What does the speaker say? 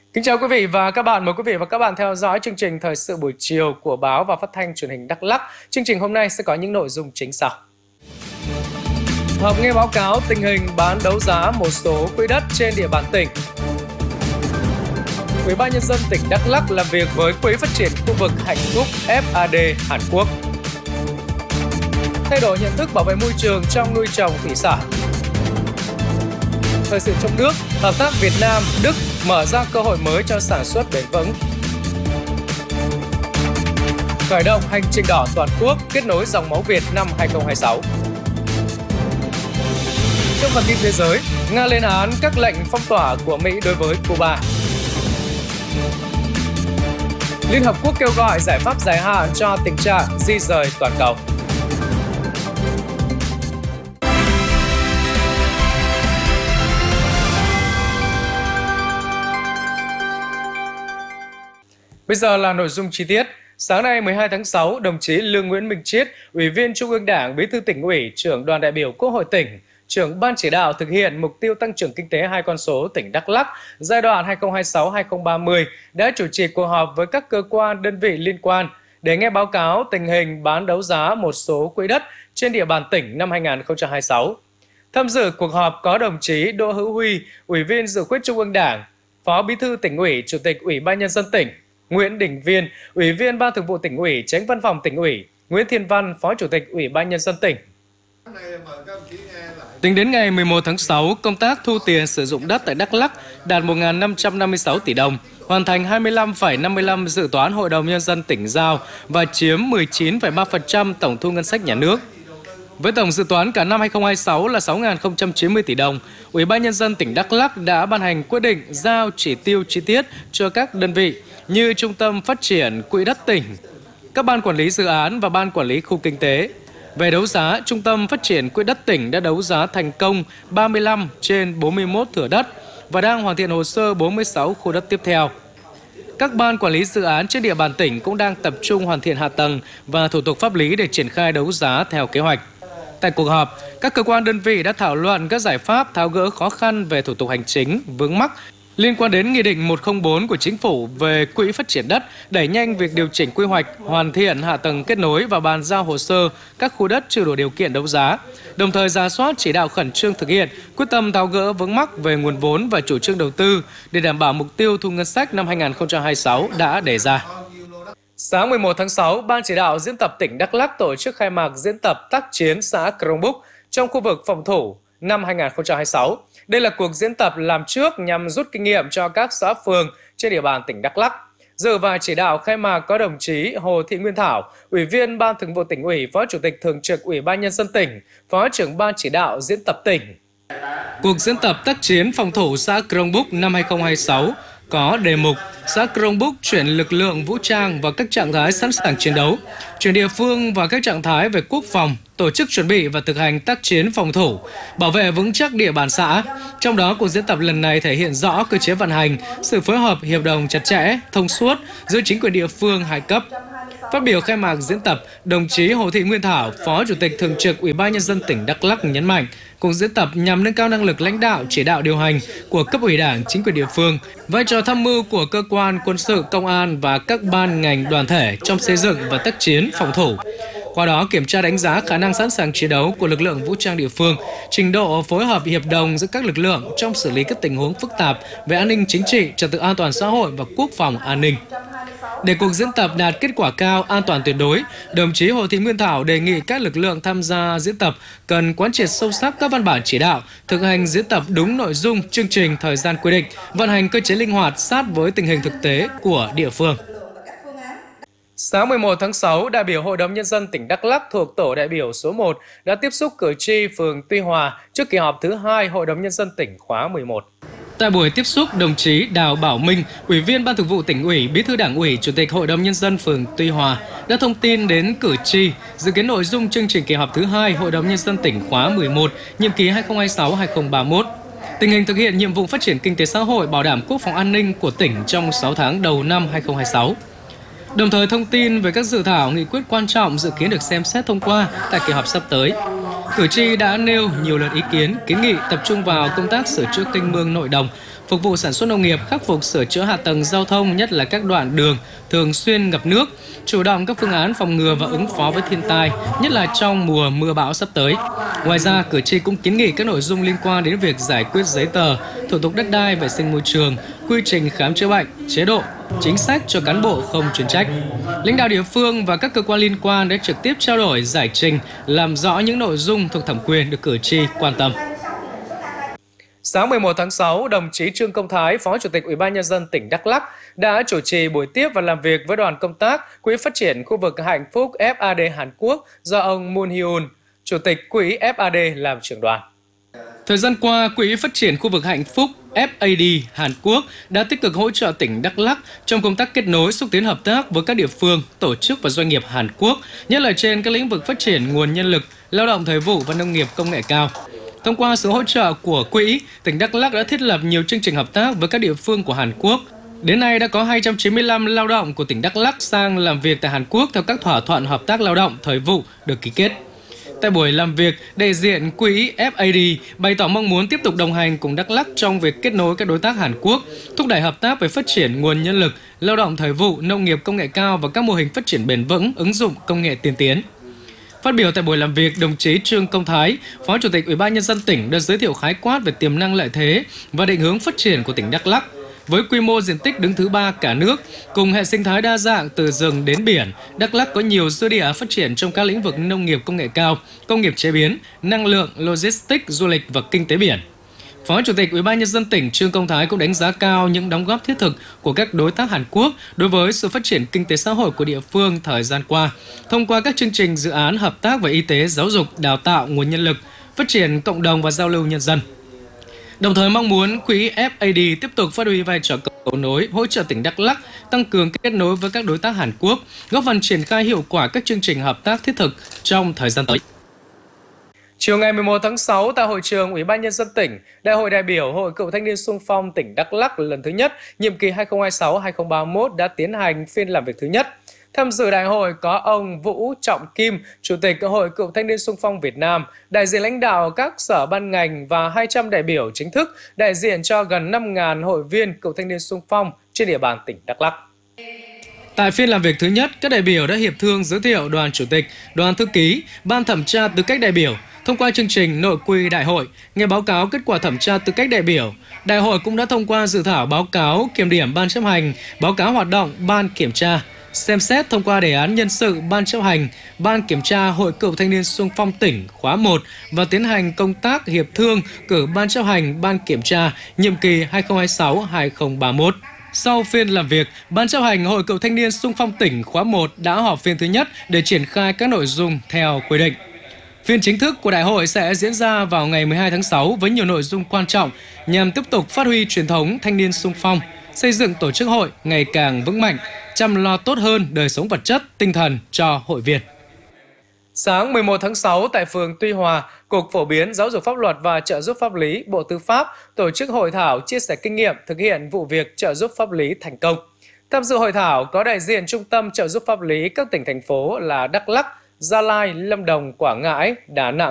Kính chào quý vị và các bạn. Mời quý vị và các bạn theo dõi chương trình Thời sự buổi chiều của Báo và Phát thanh Truyền hình Đắk Lắk. Chương trình hôm nay sẽ có những nội dung chính sau. Họp nghe báo cáo tình hình bán đấu giá một số quỹ đất trên địa bàn tỉnh. Ủy ban nhân dân tỉnh Đắk Lắk làm việc với Quỹ phát triển khu vực Hạnh Phúc FAD Hàn Quốc. Thay đổi nhận thức bảo vệ môi trường trong nuôi trồng thủy sản. Thời sự trong nước, hợp tác Việt Nam, Đức mở ra cơ hội mới cho sản xuất bền vững. Khởi động hành trình đỏ toàn quốc kết nối dòng máu Việt năm 2026. Trong phần tin thế giới, Nga lên án các lệnh phong tỏa của Mỹ đối với Cuba. Liên Hợp Quốc kêu gọi giải pháp dài hạn cho tình trạng di rời toàn cầu. Bây giờ là nội dung chi tiết. Sáng nay 12 tháng 6, đồng chí Lương Nguyễn Minh Chiết, Ủy viên Trung ương Đảng, Bí thư Tỉnh ủy, Trưởng đoàn đại biểu Quốc hội tỉnh, Trưởng ban chỉ đạo thực hiện mục tiêu tăng trưởng kinh tế hai con số tỉnh Đắk Lắk giai đoạn 2026-2030 đã chủ trì cuộc họp với các cơ quan đơn vị liên quan để nghe báo cáo tình hình bán đấu giá một số quỹ đất trên địa bàn tỉnh năm 2026. Tham dự cuộc họp có đồng chí Đỗ Hữu Huy, Ủy viên Dự khuyết Trung ương Đảng, Phó Bí thư Tỉnh ủy, Chủ tịch Ủy ban nhân dân tỉnh, Nguyễn Đình Viên, Ủy viên Ban Thường vụ Tỉnh ủy, Chánh Văn phòng Tỉnh ủy, Nguyễn Thiên Văn, Phó Chủ tịch Ủy ban nhân dân tỉnh. Tính đến ngày 11 tháng 6, công tác thu tiền sử dụng đất tại Đắk Lắk đạt 1.556 tỷ đồng, hoàn thành 25,55 dự toán Hội đồng Nhân dân tỉnh giao và chiếm 19,3% tổng thu ngân sách nhà nước. Với tổng dự toán cả năm 2026 là 6.090 tỷ đồng, Ủy ban Nhân dân tỉnh Đắk Lắk đã ban hành quyết định giao chỉ tiêu chi tiết cho các đơn vị như Trung tâm Phát triển Quỹ đất tỉnh, các ban quản lý dự án và ban quản lý khu kinh tế. Về đấu giá, Trung tâm Phát triển Quỹ đất tỉnh đã đấu giá thành công 35 trên 41 thửa đất và đang hoàn thiện hồ sơ 46 khu đất tiếp theo. Các ban quản lý dự án trên địa bàn tỉnh cũng đang tập trung hoàn thiện hạ tầng và thủ tục pháp lý để triển khai đấu giá theo kế hoạch. Tại cuộc họp, các cơ quan đơn vị đã thảo luận các giải pháp tháo gỡ khó khăn về thủ tục hành chính, vướng mắc liên quan đến Nghị định 104 của Chính phủ về Quỹ phát triển đất, đẩy nhanh việc điều chỉnh quy hoạch, hoàn thiện hạ tầng kết nối và bàn giao hồ sơ các khu đất chưa đủ điều kiện đấu giá, đồng thời rà soát chỉ đạo khẩn trương thực hiện, quyết tâm tháo gỡ vướng mắc về nguồn vốn và chủ trương đầu tư để đảm bảo mục tiêu thu ngân sách năm 2026 đã đề ra. Sáng 11 tháng 6, Ban chỉ đạo diễn tập tỉnh Đắk Lắk tổ chức khai mạc diễn tập tác chiến xã Crong Búc trong khu vực phòng thủ năm 2026. Đây là cuộc diễn tập làm trước nhằm rút kinh nghiệm cho các xã phường trên địa bàn tỉnh Đắk Lắk. Dự và chỉ đạo khai mạc có đồng chí Hồ Thị Nguyên Thảo, Ủy viên Ban Thường vụ Tỉnh ủy, Phó Chủ tịch Thường trực Ủy ban Nhân dân tỉnh, Phó trưởng Ban chỉ đạo diễn tập tỉnh. Cuộc diễn tập tác chiến phòng thủ xã Crong Búc năm 2026 có đề mục xã Crong Búc chuyển lực lượng vũ trang vào các trạng thái sẵn sàng chiến đấu, chuyển địa phương vào các trạng thái về quốc phòng, tổ chức chuẩn bị và thực hành tác chiến phòng thủ, bảo vệ vững chắc địa bàn xã. Trong đó, cuộc diễn tập lần này thể hiện rõ cơ chế vận hành, sự phối hợp hiệp đồng chặt chẽ, thông suốt giữa chính quyền địa phương hai cấp. Phát biểu khai mạc diễn tập, đồng chí Hồ Thị Nguyên Thảo, Phó Chủ tịch Thường trực Ủy ban Nhân dân tỉnh Đắk Lắk nhấn mạnh, cuộc diễn tập nhằm nâng cao năng lực lãnh đạo, chỉ đạo điều hành của cấp ủy Đảng, chính quyền địa phương, vai trò tham mưu của cơ quan quân sự, công an và các ban ngành đoàn thể trong xây dựng và tác chiến phòng thủ. Qua đó kiểm tra đánh giá khả năng sẵn sàng chiến đấu của lực lượng vũ trang địa phương, trình độ phối hợp hiệp đồng giữa các lực lượng trong xử lý các tình huống phức tạp về an ninh chính trị, trật tự an toàn xã hội và quốc phòng an ninh. Để cuộc diễn tập đạt kết quả cao, an toàn tuyệt đối, đồng chí Hồ Thị Nguyên Thảo đề nghị các lực lượng tham gia diễn tập cần quán triệt sâu sắc các văn bản chỉ đạo, thực hành diễn tập đúng nội dung, chương trình, thời gian quy định, vận hành cơ chế linh hoạt sát với tình hình thực tế của địa phương. Sáng 11 tháng 6, đại biểu Hội đồng Nhân dân tỉnh Đắk Lắk thuộc tổ đại biểu số 1 đã tiếp xúc cử tri phường Tuy Hòa trước kỳ họp thứ 2 Hội đồng Nhân dân tỉnh khóa 11. Tại buổi tiếp xúc, đồng chí Đào Bảo Minh, Ủy viên Ban Thường vụ Tỉnh ủy, Bí thư Đảng ủy, Chủ tịch Hội đồng Nhân dân phường Tuy Hòa đã thông tin đến cử tri dự kiến nội dung chương trình kỳ họp thứ 2 Hội đồng Nhân dân tỉnh khóa 11, nhiệm kỳ 2026-2031. Tình hình thực hiện nhiệm vụ phát triển kinh tế xã hội, bảo đảm quốc phòng an ninh của tỉnh trong 6 tháng đầu năm 2026. Đồng thời thông tin về các dự thảo nghị quyết quan trọng dự kiến được xem xét thông qua tại kỳ họp sắp tới. Cử tri đã nêu nhiều lượt ý kiến, kiến nghị tập trung vào công tác sửa chữa kênh mương nội đồng, phục vụ sản xuất nông nghiệp, khắc phục sửa chữa hạ tầng giao thông, nhất là các đoạn đường thường xuyên ngập nước, chủ động các phương án phòng ngừa và ứng phó với thiên tai, nhất là trong mùa mưa bão sắp tới. Ngoài ra, cử tri cũng kiến nghị các nội dung liên quan đến việc giải quyết giấy tờ, thủ tục đất đai, vệ sinh môi trường, quy trình khám chữa bệnh, chế độ, chính sách cho cán bộ không chuyên trách. Lãnh đạo địa phương và các cơ quan liên quan đã trực tiếp trao đổi, giải trình, làm rõ những nội dung thuộc thẩm quyền được cử tri quan tâm. Sáng 11 tháng 6, đồng chí Trương Công Thái, Phó Chủ tịch Ủy ban Nhân dân tỉnh Đắk Lắk đã chủ trì buổi tiếp và làm việc với đoàn công tác Quỹ Phát triển khu vực Hạnh Phúc FAD Hàn Quốc do ông Moon Hyun, Chủ tịch Quỹ FAD làm trưởng đoàn. Thời gian qua, Quỹ Phát triển khu vực Hạnh Phúc FAD Hàn Quốc đã tích cực hỗ trợ tỉnh Đắk Lắk trong công tác kết nối, xúc tiến hợp tác với các địa phương, tổ chức và doanh nghiệp Hàn Quốc, nhất là trên các lĩnh vực phát triển nguồn nhân lực, lao động thời vụ và nông nghiệp công nghệ cao. Thông qua sự hỗ trợ của Quỹ, tỉnh Đắk Lắk đã thiết lập nhiều chương trình hợp tác với các địa phương của Hàn Quốc. Đến nay đã có 295 lao động của tỉnh Đắk Lắk sang làm việc tại Hàn Quốc theo các thỏa thuận hợp tác lao động thời vụ được ký kết. Tại buổi làm việc, đại diện Quỹ FAD bày tỏ mong muốn tiếp tục đồng hành cùng Đắk Lắk trong việc kết nối các đối tác Hàn Quốc, thúc đẩy hợp tác về phát triển nguồn nhân lực, lao động thời vụ, nông nghiệp công nghệ cao và các mô hình phát triển bền vững, ứng dụng công nghệ tiên tiến. Phát biểu tại buổi làm việc, đồng chí Trương Công Thái, Phó Chủ tịch Ủy ban Nhân dân tỉnh đã giới thiệu khái quát về tiềm năng lợi thế và định hướng phát triển của tỉnh Đắk Lắk. Với quy mô diện tích đứng thứ 3 cả nước, cùng hệ sinh thái đa dạng từ rừng đến biển, Đắk Lắk có nhiều dư địa phát triển trong các lĩnh vực nông nghiệp công nghệ cao, công nghiệp chế biến, năng lượng, logistics, du lịch và kinh tế biển. Phó Chủ tịch Ủy ban Nhân dân tỉnh Trương Công Thái cũng đánh giá cao những đóng góp thiết thực của các đối tác Hàn Quốc đối với sự phát triển kinh tế xã hội của địa phương thời gian qua, thông qua các chương trình dự án hợp tác về y tế, giáo dục, đào tạo nguồn nhân lực, phát triển cộng đồng và giao lưu nhân dân. Đồng thời mong muốn Quỹ FAD tiếp tục phát huy vai trò cầu nối, hỗ trợ tỉnh Đắk Lắk tăng cường kết nối với các đối tác Hàn Quốc, góp phần triển khai hiệu quả các chương trình hợp tác thiết thực trong thời gian tới. Chiều ngày 11 tháng 6 tại hội trường Ủy ban Nhân dân tỉnh, Đại hội đại biểu Hội Cựu Thanh niên Xung phong tỉnh Đắk Lắk lần thứ nhất, nhiệm kỳ 2026-2031 đã tiến hành phiên làm việc thứ nhất. Tham dự đại hội có ông Vũ Trọng Kim, Chủ tịch Hội Cựu Thanh niên Xung phong Việt Nam, đại diện lãnh đạo các sở ban ngành và 200 đại biểu chính thức đại diện cho gần 5.000 hội viên Cựu Thanh niên Xung phong trên địa bàn tỉnh Đắk Lắk. Tại phiên làm việc thứ nhất, các đại biểu đã hiệp thương giới thiệu đoàn chủ tịch, đoàn thư ký, ban thẩm tra tư cách đại biểu. Thông qua chương trình nội quy đại hội, nghe báo cáo kết quả thẩm tra tư cách đại biểu, đại hội cũng đã thông qua dự thảo báo cáo kiểm điểm ban chấp hành, báo cáo hoạt động ban kiểm tra, xem xét thông qua đề án nhân sự ban chấp hành, ban kiểm tra Hội Cựu Thanh niên Xung phong tỉnh khóa 1 và tiến hành công tác hiệp thương cử ban chấp hành, ban kiểm tra nhiệm kỳ 2026-2031. Sau phiên làm việc, Ban chấp hành Hội Cựu Thanh niên Xung phong tỉnh khóa 1 đã họp phiên thứ nhất để triển khai các nội dung theo quy định. Phiên chính thức của đại hội sẽ diễn ra vào ngày 12 tháng 6 với nhiều nội dung quan trọng nhằm tiếp tục phát huy truyền thống thanh niên xung phong, xây dựng tổ chức hội ngày càng vững mạnh, chăm lo tốt hơn đời sống vật chất, tinh thần cho hội viên. Sáng 11 tháng 6 tại phường Tuy Hòa, Cục Phổ biến Giáo dục Pháp luật và Trợ giúp pháp lý Bộ Tư pháp tổ chức hội thảo chia sẻ kinh nghiệm thực hiện vụ việc trợ giúp pháp lý thành công. Tham dự hội thảo có đại diện Trung tâm Trợ giúp pháp lý các tỉnh thành phố là Đắk Lắk, Gia Lai, Lâm Đồng, Quảng Ngãi, Đà Nẵng,